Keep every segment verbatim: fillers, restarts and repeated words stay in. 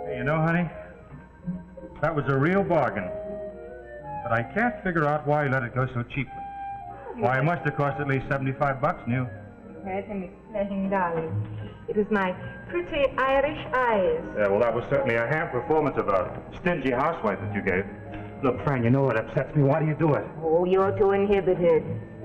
Hey, you know, honey, that was a real bargain. But I can't figure out why you let it go so cheaply. Why, it must have cost at least seventy-five bucks new. Let him explain, darling. It was my pretty Irish eyes. Yeah, well, that was certainly a ham performance of a stingy housewife that you gave. Look, Fran, you know what upsets me. Why do you do it? Oh, you're too inhibited.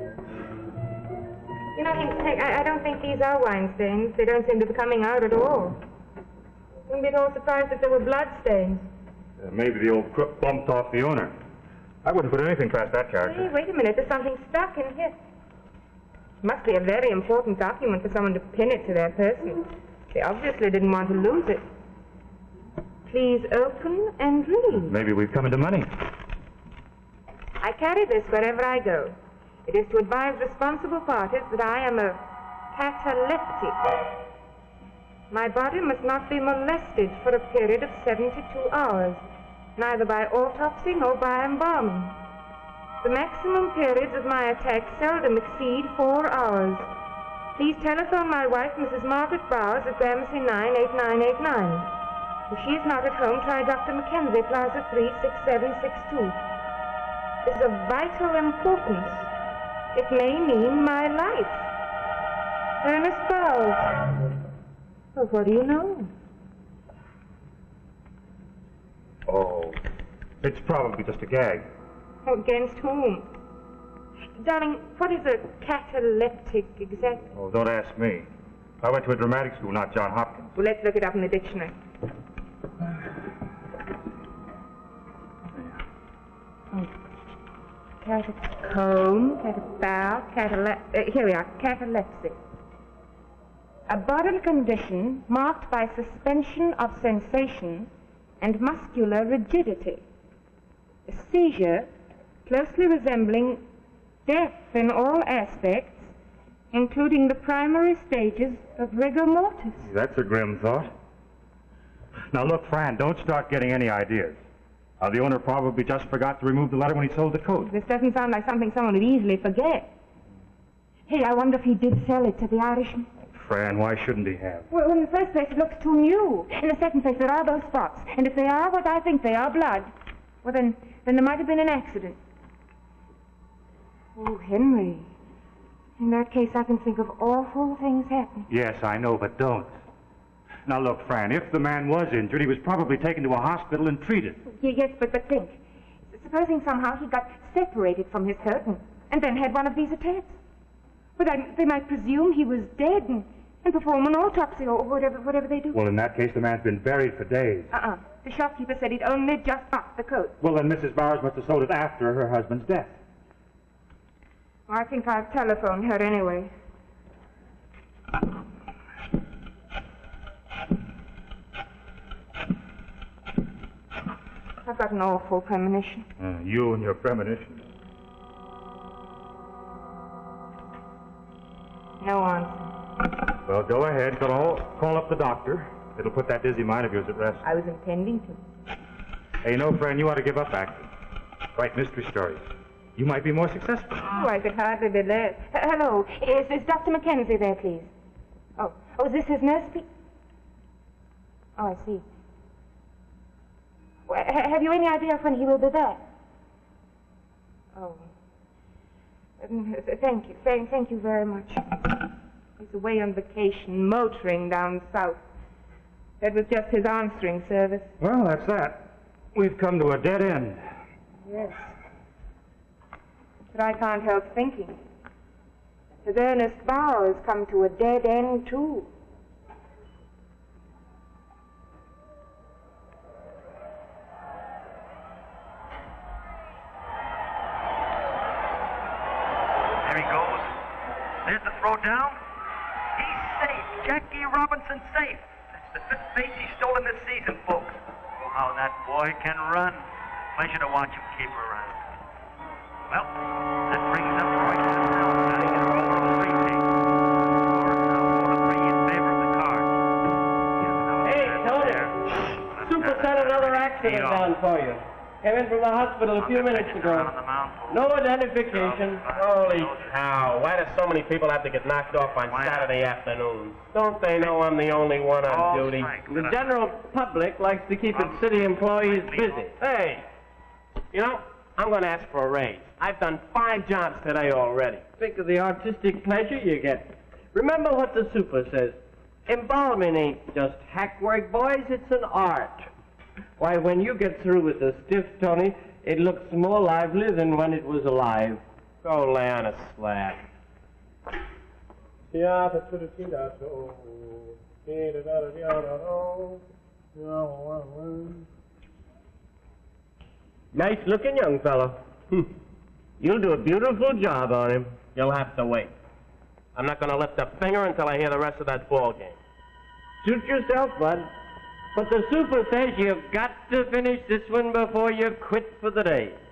You know, I, I don't think these are wine stains. They don't seem to be coming out at all. Wouldn't be at all surprised if there were blood stains. Uh, maybe the old crook bumped off the owner. I wouldn't put anything past that character. Hey, wait a minute. There's something stuck in here. Must be a very important document for someone to pin it to their person. They obviously didn't want to lose it. Please open and read. Maybe we've come into money. I carry this wherever I go. It is to advise responsible parties that I am a cataleptic. My body must not be molested for a period of seventy-two hours, neither by autopsy nor by embalming. The maximum periods of my attack seldom exceed four hours. Please telephone my wife, Missus Margaret Bowers, at Gramercy nine eight nine eight nine. If she is not at home, try Doctor Mackenzie, Plaza three six seven six two. This is of vital importance. It may mean my life. Ernest Bowers. Well, what do you know? Oh, it's probably just a gag. Against whom? Darling, what is a cataleptic exactly? Oh, don't ask me. I went to a dramatic school, not John Hopkins. Well, let's look it up in the dictionary. Oh. Catacomb, catapal, catalep... Uh, here we are, catalepsy. A bodily condition marked by suspension of sensation and muscular rigidity. A seizure closely resembling death in all aspects, including the primary stages of rigor mortis. That's a grim thought. Now look, Fran, don't start getting any ideas. Uh, the owner probably just forgot to remove the letter when he sold the coat. This doesn't sound like something someone would easily forget. Hey, I wonder if he did sell it to the Irishman. Fran, why shouldn't he have? Well, in the first place, it looks too new. In the second place, there are those spots. And if they are what I think they are, blood, well, then, then there might have been an accident. Oh, Henry. In that case, I can think of awful things happening. Yes, I know, but don't. Now, look, Fran, if the man was injured, he was probably taken to a hospital and treated. Yes, but, but think. Supposing somehow he got separated from his coat and, and then had one of these attacks. Well, they, they might presume he was dead and, and perform an autopsy or whatever, whatever they do. Well, in that case, the man's been buried for days. Uh-uh. The shopkeeper said he'd only just bought the coat. Well, then Missus Bowers must have sold it after her husband's death. Well, I think I've telephoned her anyway. I've got an awful premonition. Uh, you and your premonition. No answer. Well, go ahead. Call, call up the doctor. It'll put that dizzy mind of yours at rest. I was intending to. Hey, you know, friend, you ought to give up acting. Write mystery stories. You might be more successful. Oh, I could hardly be there. Uh, hello. Is, is Doctor Mackenzie there, please? Oh, oh, is this his nurse? Pe- oh, I see. Well, ha- have you any idea when he will be back? Oh. Um, thank you. Thank, thank you very much. He's away on vacation, motoring down south. That was just his answering service. Well, that's that. We've come to a dead end. Yes. But I can't help thinking. Has Ernest Bowers come to a dead end, too? There he goes. There's the throw down. He's safe. Jackie Robinson safe. That's the fifth base he's stolen this season, folks. Oh, how that boy can run. Pleasure to watch him keep around. Well, that brings up Roy Cantwell batting in row number three, Kate. Score now four to three in favor of the Cards. Hey, Tony. Super sent another accident down for you. Came in from the hospital a few minutes ago. No identification. Holy cow, why do so many people have to get knocked off on Saturday afternoons? Don't they know I'm the only one on Oh, duty? Frank, The general public likes to keep its city employees busy. Hey, you know, I'm going to ask for a raise. I've done five jobs today already. Think of the artistic pleasure you get. Remember what the super says. Embalming ain't just hack work, boys, it's an art. Why, when you get through with the stiff, Tony, it looks more lively than when it was alive. Go lay on a slab. Nice looking young fellow. Hmm. You'll do a beautiful job on him. You'll have to wait. I'm not going to lift a finger until I hear the rest of that ball game. Suit yourself, bud. But the super says you've got to finish this one before you quit for the day.